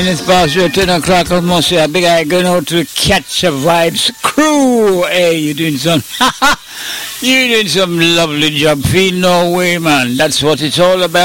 It's past your 10 o'clock almost. Yeah, big eye going out to Catch a Vibes crew. Hey, you're doing some lovely job. Feel no way, man. That's what it's all about.